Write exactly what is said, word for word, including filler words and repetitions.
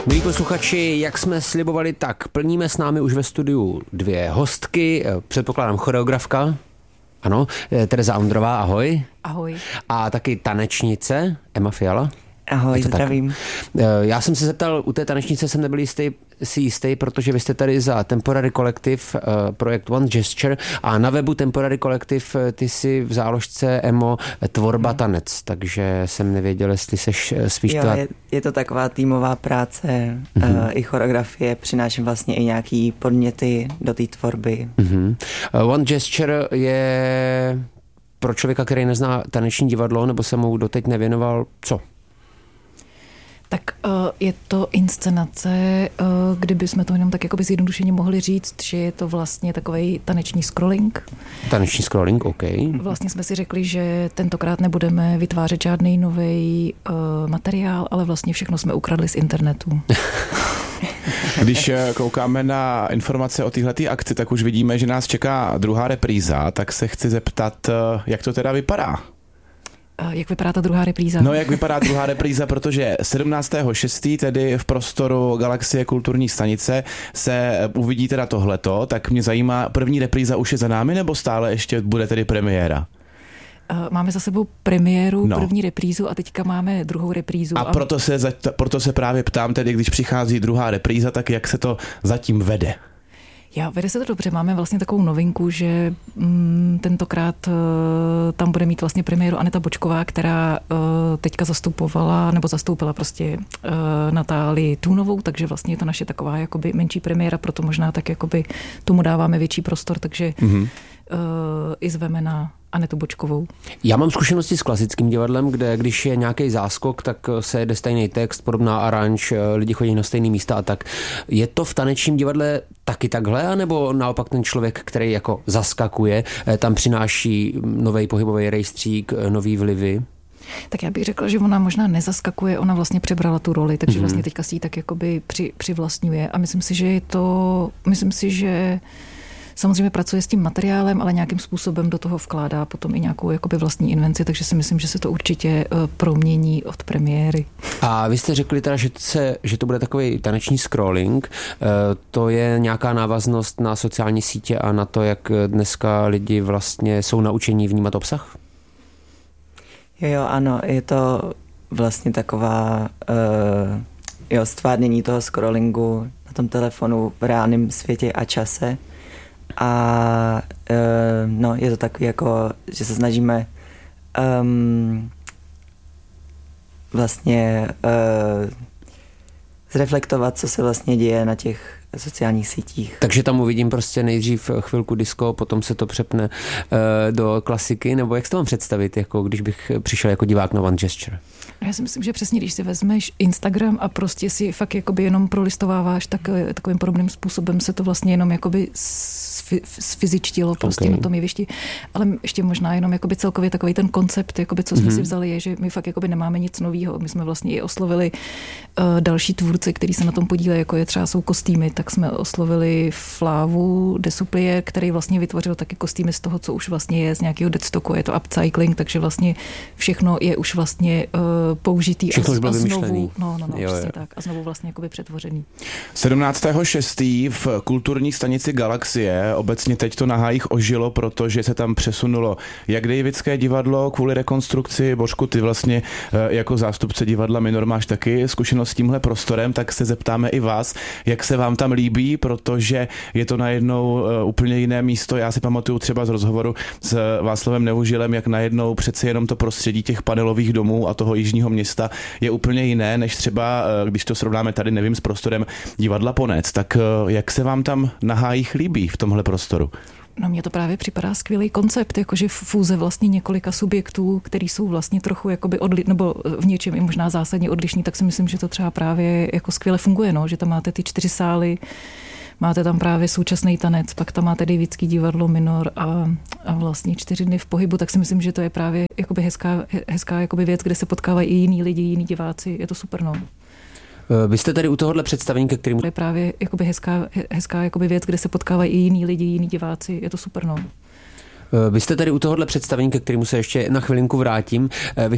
Milí posluchači, jak jsme slibovali, tak plníme s námi už ve studiu dvě hostky, předpokládám choreografka, ano, Tereza Ondrová, ahoj. Ahoj. A taky tanečnice, Emma Fiala. Ahoj, zdravím. Tak? Já jsem se zeptal, u té tanečnice jsem nebyl jistý, si jistý, protože vy jste tady za Temporary Collective, projekt One Gesture, a na webu Temporary Collective ty si v záložce Emo tvorba hmm. tanec, takže jsem nevěděl, jestli seš spíš jo, je, je to taková týmová práce, hmm. uh, i choreografie, přináším vlastně i nějaký podněty do té tvorby. Hmm. One Gesture je pro člověka, který nezná taneční divadlo, nebo se mu doteď nevěnoval, co? Tak uh, je to inscenace, uh, kdyby jsme to jenom tak jakoby zjednodušeně mohli říct, že je to vlastně takovej taneční scrolling. Taneční scrolling, OK. Vlastně jsme si řekli, že tentokrát nebudeme vytvářet žádný nový uh, materiál, ale vlastně všechno jsme ukradli z internetu. Když koukáme na informace o téhletý akci, tak už vidíme, že nás čeká druhá repríza, tak se chci zeptat, jak to teda vypadá? Jak vypadá ta druhá repríza? No, jak vypadá druhá repríza, protože sedmnáctého šestého tedy v prostoru Galaxie kulturní stanice se uvidí teda tohleto, tak mě zajímá, první repríza už je za námi, nebo stále ještě bude tedy premiéra? Máme za sebou premiéru, no. první reprízu a teďka máme druhou reprízu. A, a... Proto, se, proto se právě ptám tedy, když přichází druhá repríza, tak jak se to zatím vede? Já, vede se to dobře. Máme vlastně takovou novinku, že mm, tentokrát uh, tam bude mít vlastně premiéru Aneta Bočková, která uh, teďka zastupovala, nebo zastoupila prostě uh, Natálii Tůnovou, takže vlastně je to naše taková jakoby menší premiéra, proto možná tak jakoby tomu dáváme větší prostor, takže mm-hmm. uh, i zveme na Anetu Bočkovou. Já mám zkušenosti s klasickým divadlem, kde když je nějaký záskok, tak se jede stejný text, podobná aranž, lidi chodí na stejné místa a tak. Je to v tanečním divadle taky takhle, anebo naopak ten člověk, který jako zaskakuje, tam přináší nový pohybový rejstřík, nový vlivy? Tak já bych řekla, že ona možná nezaskakuje, ona vlastně přebrala tu roli, takže mm-hmm. vlastně teďka si ji tak jakoby při, přivlastňuje a myslím si, že je to, myslím si, že samozřejmě pracuje s tím materiálem, ale nějakým způsobem do toho vkládá potom i nějakou jakoby vlastní invenci, takže si myslím, že se to určitě promění od premiéry. A vy jste řekli teda, že, se, že to bude takový taneční scrolling. To je nějaká návaznost na sociální sítě a na to, jak dneska lidi vlastně jsou naučení vnímat obsah? Jo, jo, ano, je to vlastně taková uh, jo, stvárnění toho scrollingu na tom telefonu v reálném světě a čase. A uh, no, je to takový jako, že se snažíme um, vlastně uh, zreflektovat, co se vlastně děje na těch sociálních sítích. Takže tam uvidím prostě nejdřív chvilku disco, potom se to přepne uh, do klasiky, nebo jak si to mám představit, jako když bych přišel jako divák na One Gesture? Já si myslím, že přesně, když si vezmeš Instagram a prostě si fakt jakoby jenom prolistováváš, tak takovým podobným způsobem se to vlastně jenom jakoby sfyzičtilo prostě okay. na tom jevišti. Ale ještě možná jenom jakoby celkově takový ten koncept, jakoby co jsme mm-hmm. si vzali, je, že my fakt jakoby nemáme nic novýho. My jsme vlastně i oslovili uh, další tvůrci, kteří se na tom podílejí, jako je třeba jsou kostýmy, tak jsme oslovili Flávu Desuplie, který vlastně vytvořil taky kostýmy z toho, co už vlastně je z nějakého deadstocku. Je to upcycling, takže vlastně všechno je už vlastně uh, použitý všechno a, už bylo a vymyšlený. znovu, no, no, no, jo, přesně jo. tak. A znovu vlastně jakoby přetvořený. sedmnáctého šestého v kulturní stanici Galaxie obecně teď to na hájích ožilo, protože se tam přesunulo jak Davidské divadlo kvůli rekonstrukci. Božku, ty vlastně jako zástupce divadla Minor máš taky zkušenost s tímhle prostorem, tak se zeptáme i vás, jak se vám tam líbí, protože je to najednou úplně jiné místo. Já si pamatuju třeba z rozhovoru s Václavem Neužilem, jak najednou přece jenom to prostředí těch panelových domů a toho jižního města je úplně jiné, než třeba, když to srovnáme tady, nevím, s prostorem divadla Ponec. Tak jak se vám tam na hájích líbí v tomhle prostoru? No mně to právě připadá skvělý koncept, jakože fúze vlastně několika subjektů, který jsou vlastně trochu jakoby odli, nebo v něčem i možná zásadně odlišní, tak si myslím, že to třeba právě jako skvěle funguje, no, že tam máte ty čtyři sály, máte tam právě současný tanec, pak tam máte Davidský divadlo Minor a, a vlastně čtyři dny v pohybu, tak si myslím, že to je právě jakoby hezká, hezká jakoby věc, kde se potkávají i jiní lidi, jiní diváci, je to super, no. Vy jste tady u tohohle představení, ke kterému... To je právě jakoby hezká, hezká jakoby věc, kde se potkávají i jiní lidi, jiní diváci, je to super, no. Vy jste tady u tohohle představení, ke kterému se ještě na chvilinku vrátím.